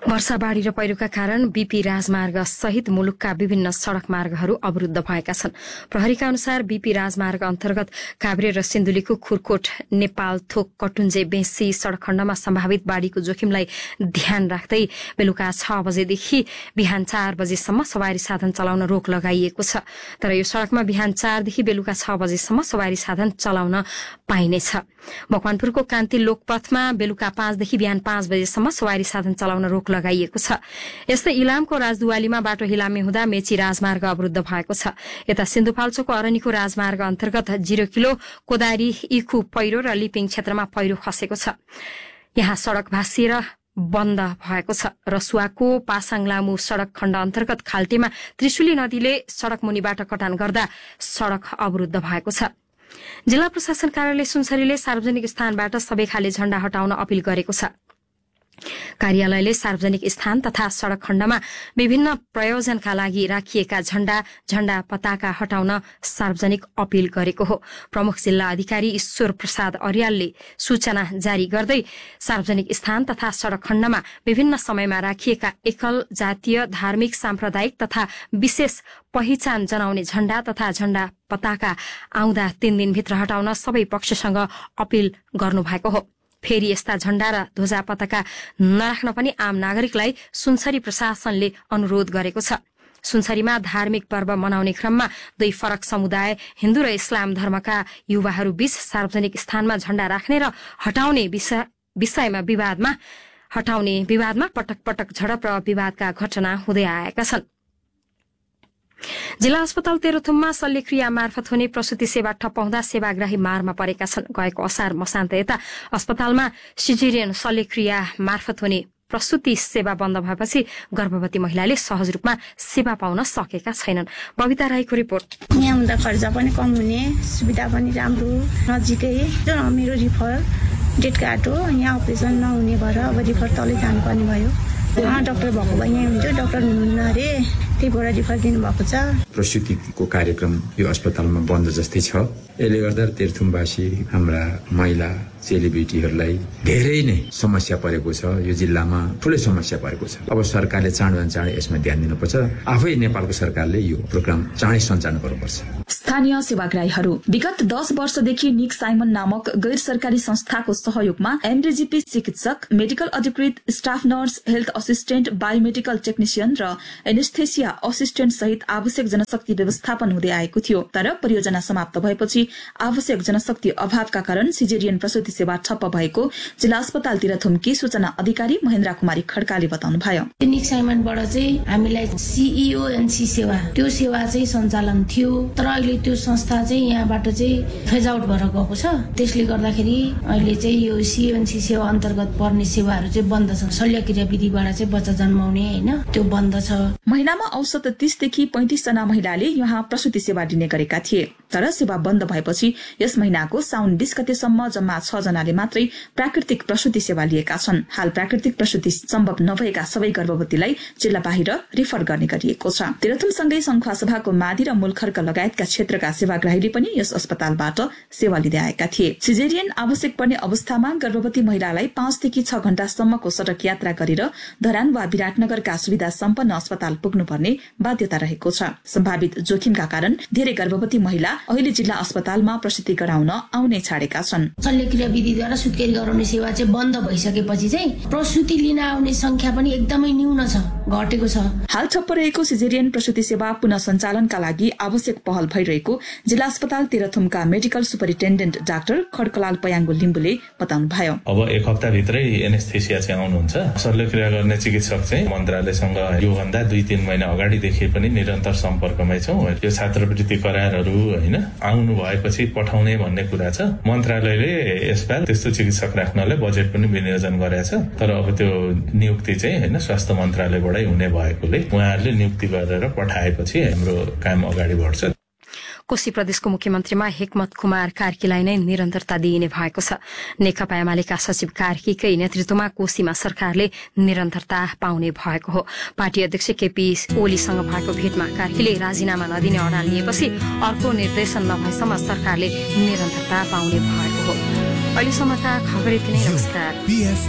वर्षा बाढी र पहिरोका कारण बीपी राजमार्ग सहित मुलुकका विभिन्न सड़क मार्गहरू अवरूद्ध भएका छन्। प्रहरीका अनुसार बीपी राजमार्ग अन्तर्गत काभ्रे र सिन्धुलीको खुरकोट नेपाल थोक कटुन्जे बेसी सड़क खण्डमा सम्भावित बाढीको जोखिमलाई ध्यान राख्दै बेलुका 6 बजेदेखि बिहान 4 बजेसम्म सवारी साधन चलाउन रोक लगाइएको छ। तर यो सड़कमा बिहान 4 देखि बेलुका 6 बजेसम्म सवारी साधन चलाउन पाइनेछ। मकवानपुरको कान्ति लोकपथमा बेलुका 5 देखि बिहान 5 बजेसम्म सवारी साधन चलाउन रोक लगाइएको छ। यस्तै इलामको राजदुवालीमा बाटो हिलामी हुँदा मेची राजमार्ग अवरूद्ध भएको छ। यता सिन्धुपाल्चोकको अरनीको राजमार्ग अन्तर्गत 0 किलो कोदारी इखु पहिरो र लिपिङ क्षेत्रमा पहिरो खसेको छ। यहाँ सड़क भाँसिएर बन्द भएको छ। रसुवाको पासाङ लामु सड़क खण्ड अन्तर्गत खाल्टेमा त्रिशुली नदीले सड़क मुनिबाट कटान गर्दा सड़क अवरूद्ध भएको छ। जिल्ला प्रशासन कार्यालय सुनसरीले सार्वजनिक स्थानबाट सबै खाले झण्डा हटाउन अपील गरेको छ। कार्यालयले सार्वजनिक स्थान तथा सड़क खण्डमा विभिन्न प्रयोजनका लागि राखिएका झण्डा पताका हटाउन सार्वजनिक अपील गरेको हो। प्रमुख जिल्ला अधिकारी ईश्वर प्रसाद अर्यालले सूचना जारी गर्दै सार्वजनिक स्थान तथा सड़क खण्डमा विभिन्न समयमा राखिएका एकल जातीय धार्मिक साम्प्रदायिक तथा विशेष पहिचान जनाउने झण्डा तथा झण्डा पताका आउँदा 3 दिनभित्र हटाउन सबै पक्षसँग अपील गर्नुभएको हो। फेरि यस्ता झण्डा र ध्वजा पताका नराख्न पनि आम नागरिकलाई सुनसरी प्रशासनले अनुरोध गरेको छ। सुनसरीमा धार्मिक पर्व मनाउने क्रममा 2 फरक समुदाय हिन्दू र इस्लाम धर्मका युवाहरू बीच सार्वजनिक स्थानमा झण्डा राख्ने र हटाउने विषयमा विवादमा पटक पटक झडप र विवादका घटना हुँदै आएका छन्। जिल्ला अस्पताल तेह्रथुममा शल्यक्रिया मार्फत हुने प्रसुति सेवा ठप्प हुँदा सेवाग्राही मारमा परेका छन्। गएको असार मसान्त यता अस्पतालमा सिजेरियन शल्यक्रिया मार्फत हुने प्रसुति सेवा बन्द भएपछि गर्भवती महिलाले सहज रूपमा सेवा पाउन सकेका छैनन्। बबिता राईको रिपोर्ट। यहाँ हुँदा खर्च पनि कम हुने, सुविधा पनि राम्रो, नजिकै मेरो रिफर डेट कार्ड हो। यहाँ अपरेसन नहुने भएर अब रिफर तलै जानुपर्ने भयो। डाक्टर भएको भए यहाँ हुन्थ्यो, डाक्टर हुनुहुन्न अरे, त्यही भएर रिफर दिनुभएको छ। प्रसुतिको कार्यक्रम यो अस्पतालमा बन्द जस्तै छ। यसले गर्दा तेह्रथुमवासी हाम्रा महिला चेलीबेटीहरूलाई धेरै नै समस्या परेको छ। यो जिल्लामा ठूलै समस्या परेको छ। अब सरकारले चाँडो यसमा ध्यान दिनुपर्छ। आफै नेपालको सरकारले यो प्रोग्राम चाँडै सञ्चालन गर्नुपर्छ। स्थानीय सेवाग्राहीहरू विगत 10 वर्षदेखि निक साइमन नामक गैर सरकारी संस्थाको सहयोगमा एमडिजिपी चिकित्सक, मेडिकल अधिकृत, staff nurse, health assistant, biomedical technician र एनेस्थेसिया असिस्टेन्ट सहित आवश्यक जनशक्ति व्यवस्थापन हुँदै आएको थियो। तर परियोजना समाप्त भएपछि आवश्यक जनशक्ति अभावका कारण सिजेरियन प्रसुति सेवा ठप्प भएको जिल्ला अस्पताल तेह्रथुमकी सूचना अधिकारी महेन्द्र कुमारी खड्काले बताउनुभयो। निक साइमनबाट चाहिँ हामीलाई सीईओएनसी सेवा, त्यो सेवा चाहिँ सञ्चालन थियो। तर अहिले त्यो संस्था चाहिँ यहाँबाट चाहिँ फेज आउट भएर गएको छ। त्यसले गर्दाखेरि अहिले चाहिँ यो सीईओएनसी सेवा अन्तर्गत पर्ने सेवाहरू चाहिँ बन्द छ। शल्यक्रिया विधिबाट चाहिँ बच्चा जन्माउने हैन, त्यो बन्द छ। महिनामा औसत 30 देखि 35 जना महिलाले यहाँ प्रसुति सेवा दिने गरेका थिए। तर सेवा बन्द भएपछि यस महिनाको साउन 20 गतेसम्म जम्मा 6 जनाले मात्रै प्राकृतिक प्रसुति सेवा लिएका छन्। हाल प्राकृतिक प्रसुति सम्भव नभएका सबै गर्भवतीलाई जिल्ला बाहिर रिफर गर्ने गरिएको छ। तेह्रथुमसँगै संखुवासभाको मादी र मूलखर्क लगायतका क्षेत्रका सेवाग्राहीले पनि यस अस्पतालबाट सेवा लिँदै आएका थिए। सिजेरियन आवश्यक पर्ने अवस्थामा गर्भवती महिलालाई 5 देखि 6 घण्टासम्मको सड़क यात्रा गरेर धरान वा विराटनगरका सुविधा सम्पन्न अस्पताल पुग्नुपर्ने बाध्यता रहेको छ। सम्भावित जोखिमका कारण धेरै गर्भवती महिला अहिले जिल्ला अस्पतालमा प्रसुति गराउन आउने छाडेका छन्। शल्यक्रिया विधिद्वारा सुत्केरी गराउने सेवा चाहिँ बन्द भइसकेपछि चाहिँ प्रसुति लिन आउने संख्या पनि एकदमै न्यून छ, घटेको छ। हाल ठप्प रहेको सिजेरियन प्रसुति सेवा पुनः सञ्चालनका लागि आवश्यक पहल भइरहेको जिल्ला अस्पताल तेह्रथुमका मेडिकल सुपरिन्टेन्डेन्ट डाक्टर खड्कलाल पयाङ्गो लिम्बुले बताउनुभयो। अब 1 हप्ताभित्रै एनेस्थेसिया चाहिँ आउनुहुन्छ। शल्यक्रिया गर्ने चिकित्सक चाहिँ मन्त्रालयसँग योभन्दा 2-3 महिना अगाडिदेखि पनि निरन्तर सम्पर्कमै छौं। यो छात्रवृत्ति करारहरू हैन आउनु भएपछि पठाउने भन्ने कुरा छ। मन्त्रालयले यसपाल त्यस्तो चिकित्सक राख्नलाई बजेट पनि विनियोजन गरेछ। तर अब त्यो नियुक्ति चाहिँ हैन स्वास्थ्य मन्त्रालयबाटै हुने भएकोले उहाँहरूले नियुक्ति गरेर पठाएपछि हाम्रो काम अगाडि बढ्छ। कोशी प्रदेशको मुख्यमन्त्रीमा हेकमत कुमार कार्कीलाई नै निरन्तरता दिइने भएको छ। नेकपा एमालेका सचिव कार्कीकै नेतृत्वमा कोशीमा सरकारले निरन्तरता पाउने भएको हो। पार्टी अध्यक्ष केपी ओलीसँग भएको भेटमा कार्कीले राजीनामा नदिने अडान लिएपछि अर्को निर्देशन नभएसम्म सरकारले निरन्तरता पाउने भएको हो। अहिलेसम्मका खबर यति नै। नमस्कार।